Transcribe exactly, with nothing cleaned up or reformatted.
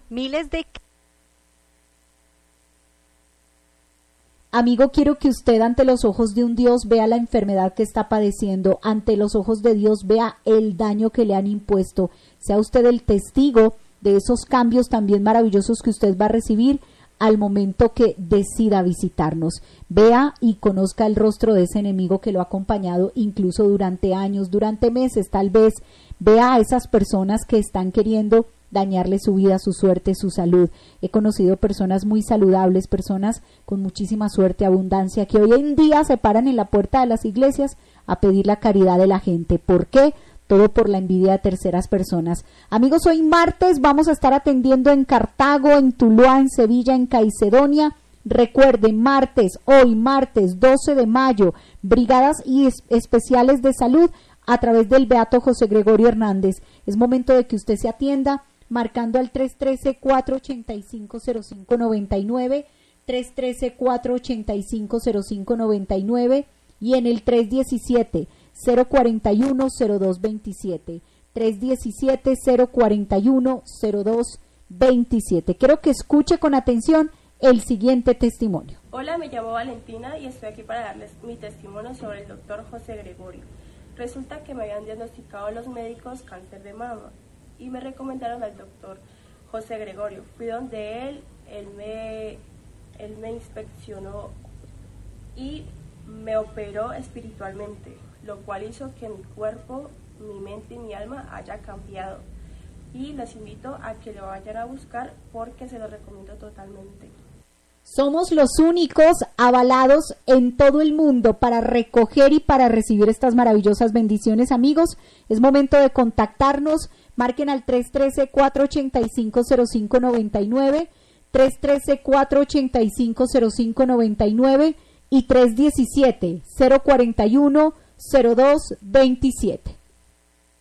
Miles de... Amigo, quiero que usted ante los ojos de un Dios vea la enfermedad que está padeciendo, ante los ojos de Dios vea el daño que le han impuesto, sea usted el testigo de esos cambios también maravillosos que usted va a recibir al momento que decida visitarnos. Vea y conozca el rostro de ese enemigo que lo ha acompañado incluso durante años, durante meses tal vez. Vea a esas personas que están queriendo dañarle su vida, su suerte, su salud. He conocido personas muy saludables, personas con muchísima suerte, abundancia, que hoy en día se paran en la puerta de las iglesias a pedir la caridad de la gente. ¿Por qué? Todo por la envidia de terceras personas. Amigos, hoy martes vamos a estar atendiendo en Cartago, en Tuluá, en Sevilla, en Caicedonia. Recuerden, martes, hoy martes doce de mayo, brigadas y es- especiales de salud a través del Beato José Gregorio Hernández. Es momento de que usted se atienda marcando al tres uno tres, cuatro ocho cinco, cero cinco nueve nueve, tres uno tres, cuatro ocho cinco, cero cinco nueve nueve y en el tres uno siete, cero cuatro uno, cero dos dos siete, tres uno siete, cero cuatro uno, cero dos dos siete. Quiero que escuche con atención el siguiente testimonio. Hola, me llamo Valentina y estoy aquí para darles mi testimonio sobre el doctor José Gregorio. Resulta que me habían diagnosticado los médicos cáncer de mama y me recomendaron al doctor José Gregorio. Fui donde él, él me, él me inspeccionó y me operó espiritualmente, lo cual hizo que mi cuerpo, mi mente y mi alma haya cambiado. Y les invito a que lo vayan a buscar porque se lo recomiendo totalmente. Somos los únicos avalados en todo el mundo para recoger y para recibir estas maravillosas bendiciones, amigos. Es momento de contactarnos. Marquen al tres uno tres, cuatro ocho cinco, cero cinco nueve nueve, tres uno tres, cuatro ocho cinco, cero cinco nueve nueve y tres uno siete, cero cuatro uno, cero dos dos siete.